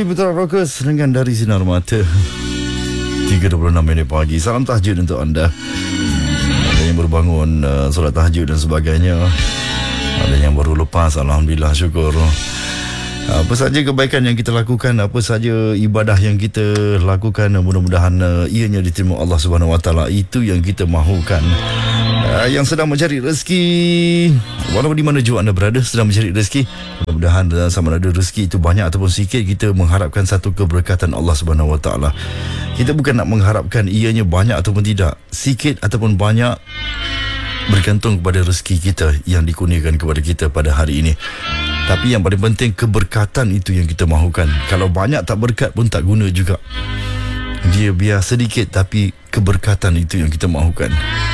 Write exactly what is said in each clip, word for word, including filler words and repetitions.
Putra Rockers dengan Dari Sinar Mata. tiga dua puluh enam minit pagi. Salam tahajud untuk anda. Ada yang baru bangun uh, solat tahajud dan sebagainya. Ada yang baru lepas, alhamdulillah, syukur. Apa saja kebaikan yang kita lakukan, apa saja ibadah yang kita lakukan, mudah-mudahan uh, ianya diterima Allah Subhanahu Wa Taala. Itu yang kita mahukan. Uh, yang sedang mencari rezeki, walaupun di mana jua anda berada, sedang mencari rezeki, mudah-mudahan uh, sama ada rezeki itu banyak ataupun sikit, kita mengharapkan satu keberkatan Allah Subhanahu Wa Taala. Kita bukan nak mengharapkan ianya banyak ataupun tidak, sikit ataupun banyak, bergantung kepada rezeki kita yang dikurniakan kepada kita pada hari ini. Tapi yang paling penting, keberkatan itu yang kita mahukan. Kalau banyak tak berkat pun tak guna juga. Dia biar sedikit, tapi keberkatan itu yang kita mahukan.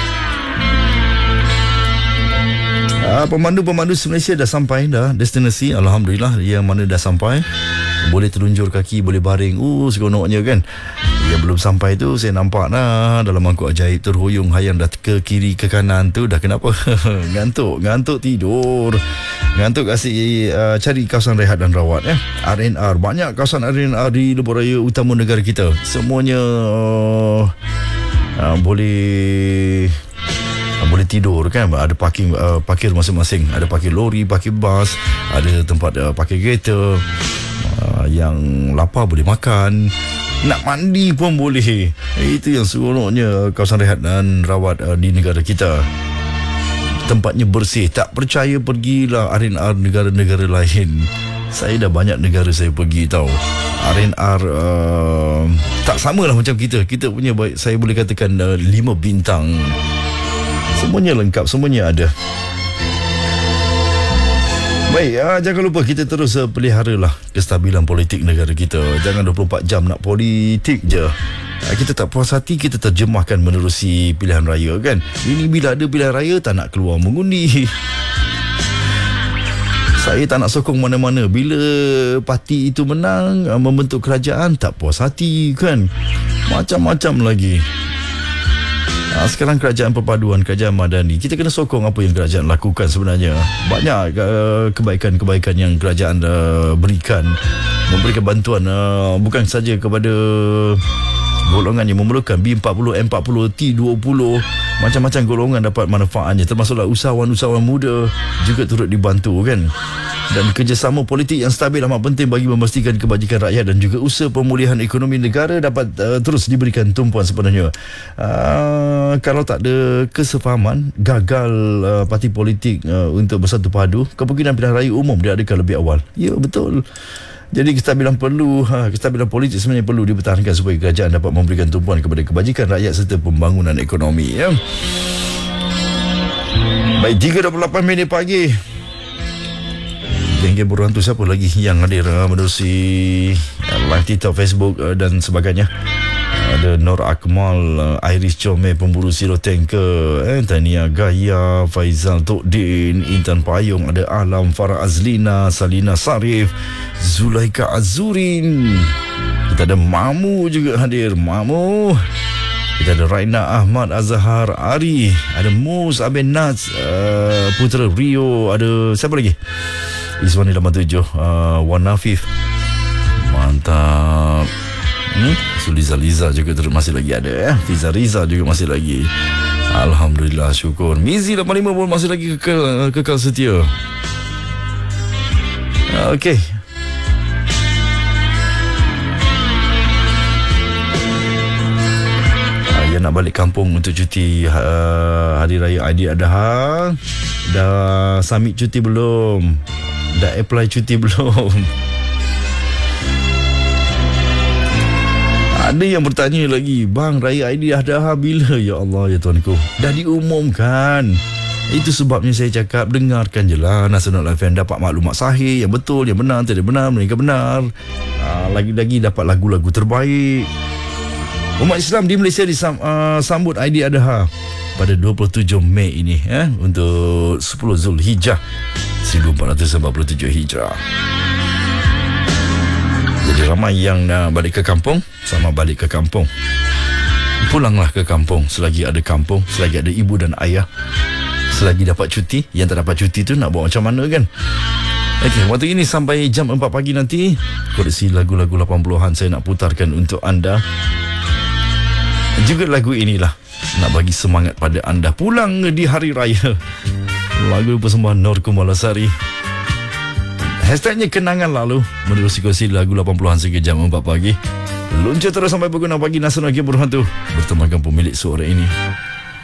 Ah, pemandu-pemandu Malaysia dah sampai dah destinasi, alhamdulillah. Yang mana dah sampai, boleh terlunjur kaki, boleh baring, uh seronoknya kan. Yang belum sampai tu, saya nampak dah dalam mangkuk ajaib terhuyung hayang dah ke kiri ke kanan tu. Dah kenapa? ngantuk ngantuk tidur, ngantuk asyik uh, cari kawasan rehat dan rawat eh. R and R, banyak kawasan R and R di lebuh raya utama negara kita. Semuanya uh, uh, boleh boleh tidur kan. Ada parking, uh, parkir masing-masing. Ada parkir lori, parkir bas, ada tempat uh, parkir kereta. uh, Yang lapar boleh makan, nak mandi pun boleh. Itu yang seronoknya kawasan rehat dan rawat uh, di negara kita. Tempatnya bersih. Tak percaya, pergilah R and R negara-negara lain. Saya dah banyak negara saya pergi tahu. R and R uh, tak samalah macam kita. Kita punya, baik, saya boleh katakan uh, lima bintang. Semuanya lengkap, semuanya ada. Baik, uh, jangan lupa kita terus uh, peliharalah kestabilan politik negara kita. Jangan dua puluh empat jam nak politik je. Uh, kita tak puas hati, kita terjemahkan menerusi pilihan raya kan. Ini bila ada pilihan raya, tak nak keluar mengundi. Saya tak nak sokong mana-mana. Bila parti itu menang, uh, membentuk kerajaan, tak puas hati kan. Macam-macam lagi. Sekarang kerajaan perpaduan, kerajaan madani, kita kena sokong apa yang kerajaan lakukan sebenarnya. Banyak uh, kebaikan-kebaikan yang kerajaan uh, berikan. Memberikan bantuan uh, bukan saja kepada golongan yang memerlukan, B empat puluh, M empat puluh, T dua puluh. Macam-macam golongan dapat manfaatnya, termasuklah usahawan-usahawan muda juga turut dibantu kan. Dan kerjasama politik yang stabil amat penting bagi memastikan kebajikan rakyat dan juga usaha pemulihan ekonomi negara dapat uh, terus diberikan tumpuan sepenuhnya. Uh, kalau tak ada kesefahaman, gagal uh, parti politik uh, untuk bersatu padu, kemungkinan pilihan raya umum diadakan lebih awal. Ya, betul. Jadi kestabilan perlu, ha, kestabilan politik sebenarnya perlu dipertahankan supaya kerajaan dapat memberikan tumpuan kepada kebajikan rakyat serta pembangunan ekonomi ya. Baik, tiga dua puluh lapan minit pagi. Geng-geng buruan tu siapa lagi yang hadir uh, menerusi uh, live TikTok, Facebook uh, dan sebagainya. Ada Nur Akmal, uh, Iris Comel, pemburu Siro Tanker, eh, Tania Gaya, Faizal Tokdin, Intan Payung, ada Alam, Farah Azlina, Salina Sarif, Zulaika Azurin. Kita ada Mamu juga hadir, Mamu. Kita ada Raina Ahmad, Azhar Ari, ada Mus, Aben Nats, uh, Putera Rio, ada siapa lagi? Iswani lapan tujuh, uh, Wan Nafif. Mantap. Hmm? Suliza Liza juga terus masih lagi ada ya. Fiza Riza juga masih lagi. Alhamdulillah, syukur. Mizi lapan lima pun masih lagi kekal, kekal setia. Okey. Yang nak balik kampung untuk cuti uh, Hari Raya Aidiladha, dah submit cuti belum? Dah apply cuti belum? Ada yang bertanya lagi, bang, Raya Aidiladha bila? Ya Allah, ya Tuanku, dah diumumkan. Itu sebabnya saya cakap, dengarkan je lah Nasional F M, dapat maklumat sahih, yang betul, yang benar, tidak benar, mereka benar. uh, Lagi-lagi dapat lagu-lagu terbaik. Umat Islam di Malaysia disambut uh, Aidiladha pada dua puluh tujuh Mei ini eh, untuk sepuluh Zulhijjah seribu empat ratus empat puluh tujuh Hijrah. Jadi ramai yang uh, balik ke kampung. Sama balik ke kampung, pulanglah ke kampung selagi ada kampung, selagi ada ibu dan ayah, selagi dapat cuti. Yang tak dapat cuti tu nak buat macam mana kan? Okey, waktu ini sampai jam empat pagi nanti, koleksi lagu-lagu lapan puluhan saya nak putarkan untuk anda. Juga lagu inilah nak bagi semangat pada anda pulang di hari raya. Lagu persembahan Nur Kumalasari. Hashtagnya kenangan lalu. Menerusi koleksi lagu lapan puluhan sehingga jam empat pagi. Luncur terus sampai pukul enam pagi. Nasional Game Berhantu bertemakan pemilik suara ini.